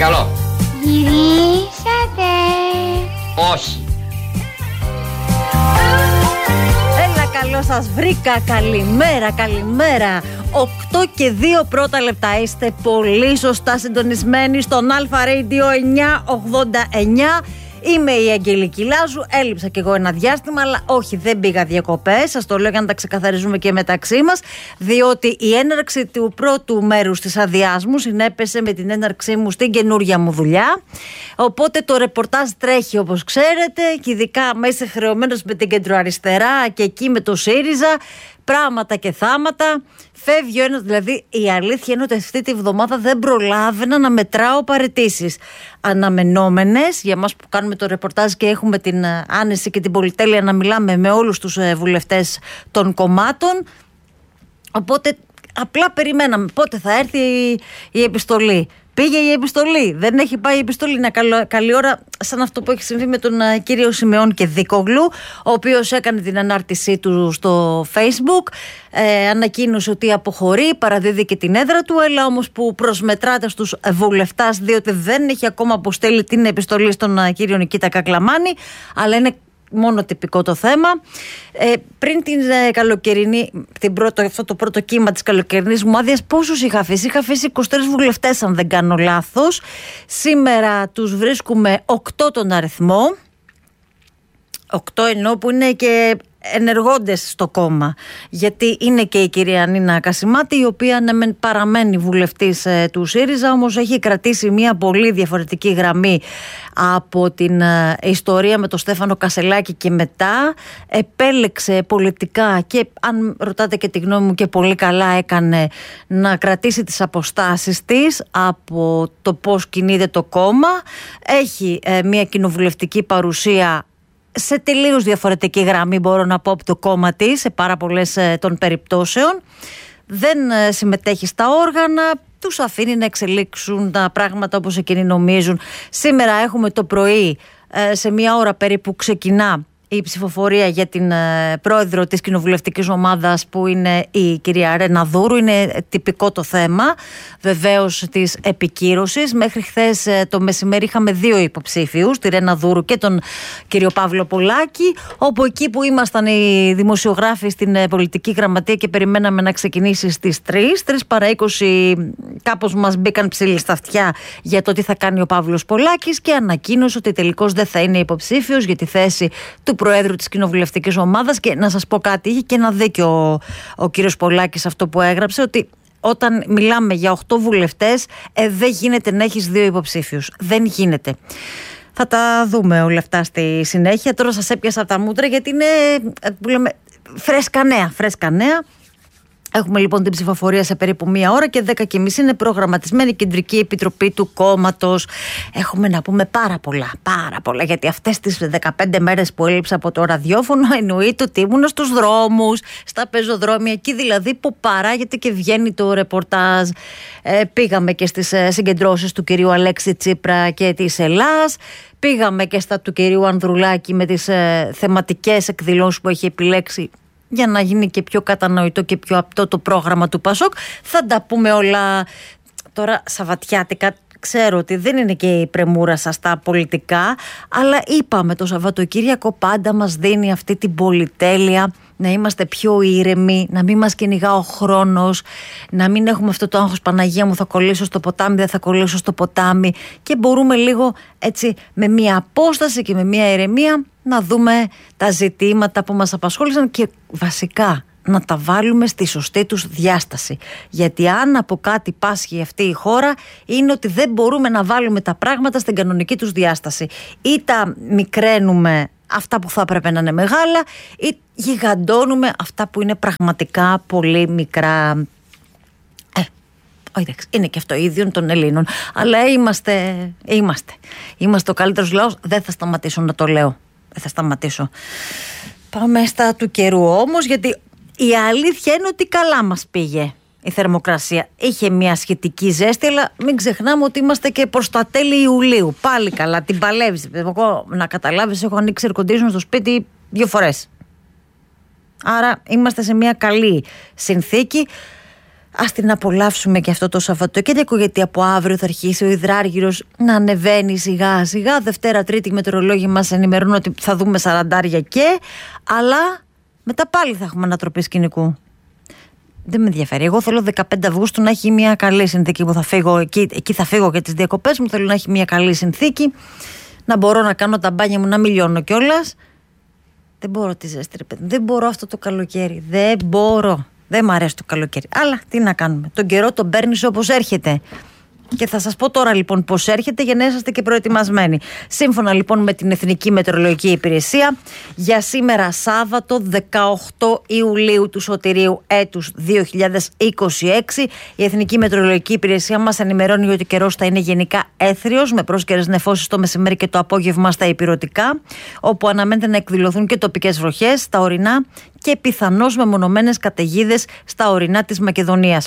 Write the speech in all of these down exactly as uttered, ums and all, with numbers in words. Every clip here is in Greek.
Παρακαλώ. Γυρίσατε? Όχι. Έλα, καλώ σας βρήκα. Καλημέρα, καλημέρα. οκτώ και δύο πρώτα λεπτά. Είστε πολύ σωστά συντονισμένοι στον Αλφα Radio εννιακόσια ογδόντα εννιά. Είμαι η Αγγελική Λάζου. Έλειψα κι εγώ ένα διάστημα, αλλά όχι, δεν πήγα διακοπές. Σας το λέω για να τα ξεκαθαρίζουμε και μεταξύ μας. Διότι η έναρξη του πρώτου μέρους της αδειάς μου συνέπεσε με την έναρξή μου στην καινούρια μου δουλειά. Οπότε το ρεπορτάζ τρέχει, όπως ξέρετε, και ειδικά με είσαι χρεωμένος με την κεντροαριστερά και εκεί με το ΣΥΡΙΖΑ. Πράγματα και θάματα. Φεύγει ο ένας, δηλαδή η αλήθεια είναι ότι αυτή τη βδομάδα δεν προλάβαινα να μετράω παραιτήσεις. Αναμενόμενες, για μας που κάνουμε το ρεπορτάζ και έχουμε την άνεση και την πολυτέλεια να μιλάμε με όλους τους βουλευτές των κομμάτων. Οπότε απλά περιμέναμε πότε θα έρθει η, η επιστολή. Πήγε η επιστολή, δεν έχει πάει η επιστολή. Είναι καλή, καλή ώρα, σαν αυτό που έχει συμβεί με τον uh, κύριο Σιμεών και Δίκογλου, ο οποίος έκανε την ανάρτησή του στο Facebook, ε, ανακοίνωσε ότι αποχωρεί, παραδίδει και την έδρα του, έλα όμως που προσμετράται στους βουλευτάς, διότι δεν έχει ακόμα αποστέλει την επιστολή στον uh, κύριο Νικήτα Κακλαμάνη, αλλά είναι μόνο τυπικό το θέμα. Ε, πριν την ε, καλοκαιρινή, την πρώτο, αυτό το πρώτο κύμα της καλοκαιρινής μου άδειας, πόσους είχα αφήσει? Είχα αφήσει είκοσι τρεις βουλευτές, αν δεν κάνω λάθος. Σήμερα τους βρίσκουμε οκτώ τον αριθμό. οκτώ εννοώ που είναι και ενεργόντες στο κόμμα, γιατί είναι και η κυρία Νίνα Κασιμάτη, η οποία ναι, παραμένει βουλευτής ε, του ΣΥΡΙΖΑ, όμως έχει κρατήσει μια πολύ διαφορετική γραμμή από την ε, ιστορία με τον Στέφανο Κασελάκη και μετά. Επέλεξε πολιτικά και, αν ρωτάτε και τη γνώμη μου, και πολύ καλά έκανε, να κρατήσει τις αποστάσεις της από το πώς κινείται το κόμμα. Έχει ε, μια κοινοβουλευτική παρουσία σε τελείως διαφορετική γραμμή, μπορώ να πω, από το κόμμα της, σε πάρα πολλές ε, των περιπτώσεων. Δεν ε, συμμετέχει στα όργανα, τους αφήνει να εξελίξουν τα πράγματα όπως εκείνοι νομίζουν. Σήμερα έχουμε το πρωί, ε, σε μία ώρα περίπου ξεκινά η ψηφοφορία για την ε, πρόεδρο της κοινοβουλευτικής ομάδας, που είναι η κυρία Ρένα Δούρου. Είναι τυπικό το θέμα, βεβαίως, της επικύρωσης. Μέχρι χθες ε, το μεσημέρι είχαμε δύο υποψήφιους, τη Ρένα Δούρου και τον κύριο Παύλο Πολάκη, όπου εκεί που ήμασταν οι δημοσιογράφοι στην ε, πολιτική γραμματεία και περιμέναμε να ξεκινήσει στις τρεις, τρεις παρά είκοσι, κάπως μας μπήκαν ψήλοι στα αυτιά για το τι θα κάνει ο Παύλος Πολάκης, και ανακοίνωσε ότι τελικώς δεν θα είναι υποψήφιος για τη θέση του Προέδρου της κοινοβουλευτικής ομάδας. Και να σας πω κάτι, είχε και ένα δίκιο ο, ο κύριος Πολάκης αυτό που έγραψε, ότι όταν μιλάμε για οκτώ βουλευτές, ε, δεν γίνεται να έχεις δύο υποψήφιους. Δεν γίνεται. Θα τα δούμε όλα αυτά στη συνέχεια. Τώρα σας έπιασα από τα μούτρα, γιατί είναι που λέμε, φρέσκα νέα, φρέσκα νέα. Έχουμε λοιπόν την ψηφοφορία σε περίπου μία ώρα και δέκα και μισή είναι προγραμματισμένη η Κεντρική Επιτροπή του κόμματος. Έχουμε να πούμε πάρα πολλά, πάρα πολλά, γιατί αυτές τις δεκαπέντε μέρες που έλειψα από το ραδιόφωνο, εννοείται ότι ήμουν στους δρόμους, στα πεζοδρόμια, εκεί δηλαδή που παράγεται και βγαίνει το ρεπορτάζ. Ε, πήγαμε και στις ε, συγκεντρώσεις του κυρίου Αλέξη Τσίπρα και της Ελλάς. Πήγαμε και στα του κυρίου Ανδρουλάκη με τις ε, θεματικές εκδηλώσεις που έχει επιλέξει, για να γίνει και πιο κατανοητό και πιο απτό το πρόγραμμα του Πασόκ. Θα τα πούμε όλα τώρα σαββατιάτικα. Ξέρω ότι δεν είναι και η πρεμούρα σας τα πολιτικά, αλλά είπαμε, το Σαββατοκύριακο πάντα μας δίνει αυτή την πολυτέλεια να είμαστε πιο ήρεμοι, να μην μας κυνηγά ο χρόνος, να μην έχουμε αυτό το άγχος, Παναγία μου, θα κολλήσω στο ποτάμι, δεν θα κολλήσω στο ποτάμι, και μπορούμε λίγο έτσι με μία απόσταση και με μία ηρεμία να δούμε τα ζητήματα που μας απασχόλησαν και βασικά να τα βάλουμε στη σωστή τους διάσταση. Γιατί αν από κάτι πάσχει αυτή η χώρα, είναι ότι δεν μπορούμε να βάλουμε τα πράγματα στην κανονική τους διάσταση. Ή τα μικραίνουμε αυτά που θα έπρεπε να είναι μεγάλα, ή γιγαντώνουμε αυτά που είναι πραγματικά πολύ μικρά. Ε, όχι, είναι και αυτό ίδιο των Ελλήνων. Αλλά είμαστε, είμαστε. Είμαστε ο καλύτερος λαός. Δεν θα σταματήσω να το λέω. Δεν θα σταματήσω. Πάμε στα του καιρού όμως, γιατί η αλήθεια είναι ότι καλά μας πήγε η θερμοκρασία. Είχε μια σχετική ζέστη, αλλά μην ξεχνάμε ότι είμαστε και προς τα τέλη Ιουλίου. Πάλι καλά, την παλεύεις. Εγώ, να καταλάβεις, έχω ανοίξει air condition στο σπίτι δύο φορές. Άρα είμαστε σε μια καλή συνθήκη. Ας την απολαύσουμε και αυτό το Σαββατοκύριακο, γιατί από αύριο θα αρχίσει ο υδράργυρος να ανεβαίνει σιγά σιγά. Δευτέρα, Τρίτη, οι μετεωρολόγοι μας ενημερώνουν ότι θα δούμε σαραντάρια και, αλλά μετά πάλι θα έχουμε ανατροπή σκηνικού. Δεν με ενδιαφέρει. Εγώ θέλω δεκαπέντε Αυγούστου να έχει μια καλή συνθήκη που θα φύγω. Εκεί, εκεί θα φύγω για τις διακοπές μου. Θέλω να έχει μια καλή συνθήκη. Να μπορώ να κάνω τα μπάνια μου, να μην λιώνω κιόλας. Δεν μπορώ τη ζέστη, ρε παιδί. Δεν μπορώ αυτό το καλοκαίρι. Δεν μπορώ. Δεν μ' αρέσει το καλοκαίρι. Αλλά τι να κάνουμε. Τον καιρό τον παίρνεις όπως έρχεται. Και θα σας πω τώρα λοιπόν πώς έρχεται για να είσαστε και προετοιμασμένοι. Σύμφωνα λοιπόν με την Εθνική Μετεωρολογική Υπηρεσία, για σήμερα Σάββατο δεκαοκτώ Ιουλίου του Σωτηρίου έτους δύο χιλιάδες είκοσι έξι, η Εθνική Μετεωρολογική Υπηρεσία μας ενημερώνει ότι ο καιρός θα είναι γενικά έθριος, με πρόσκαιρες νεφώσεις το μεσημέρι και το απόγευμα στα ηπειρωτικά, όπου αναμένεται να εκδηλωθούν και τοπικές βροχές στα ορεινά και πιθανώς μεμονωμένες καταιγίδες στα ορεινά της Μακεδονίας.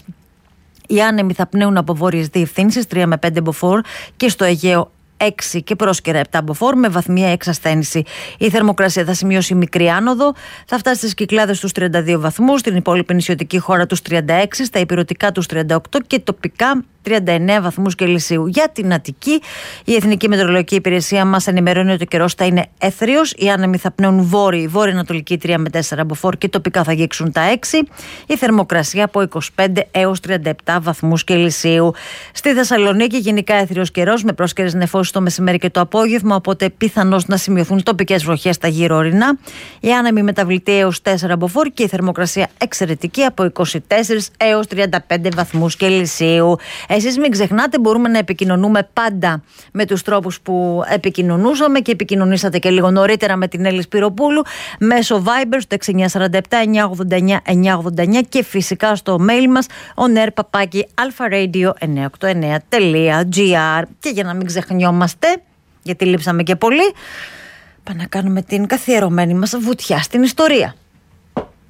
Οι άνεμοι θα πνέουν από βόρειες διευθύνσεις τρία με πέντε μποφόρ και στο Αιγαίο έξι και πρόσκαιρα επτά μποφόρ με βαθμία εξασθένηση. Η θερμοκρασία θα σημειώσει μικρή άνοδο, θα φτάσει στις Κυκλάδες τους τριάντα δύο βαθμούς, στην υπόλοιπη νησιωτική χώρα τους τριάντα έξι, στα ηπειρωτικά τους τριάντα οκτώ και τοπικά τριάντα εννέα βαθμούς Κελσίου. Για την Αττική, η Εθνική Μετεωρολογική Υπηρεσία μας ενημερώνει ότι ο καιρός θα είναι έθριος. Οι άνεμοι θα πνέουν βόρειοι, βόρειο-ανατολική τρία με τέσσερα μποφόρ και τοπικά θα αγγίξουν τα έξι. Η θερμοκρασία από είκοσι πέντε έως τριάντα επτά βαθμούς Κελσίου. Στη Θεσσαλονίκη, γενικά έθριος καιρός με πρόσκαιρες νεφώσεις το μεσημέρι και το απόγευμα, οπότε πιθανώς να σημειωθούν τοπικές βροχές στα γύρω ορεινά. Οι άνεμοι μεταβλητοί έως τέσσερα μποφόρ και η θερμοκρασία εξαιρετική από είκοσι τέσσερα έως τριάντα πέντε βαθμούς Κελσίου. Εσείς μην ξεχνάτε, μπορούμε να επικοινωνούμε πάντα με τους τρόπους που επικοινωνούσαμε και επικοινωνήσατε και λίγο νωρίτερα με την Έλλη Σπυροπούλου μέσω Viber στο έξι εννιά τέσσερα επτά εννιά ογδόντα εννιά εννιά ογδόντα εννιά και φυσικά στο mail μας onair παπάκι αλφα-radio εννιακόσια ογδόντα εννέα τελεία τζι άρ. Και για να μην ξεχνιόμαστε, γιατί λείψαμε και πολύ, πάμε να κάνουμε την καθιερωμένη μας βουτιά στην ιστορία.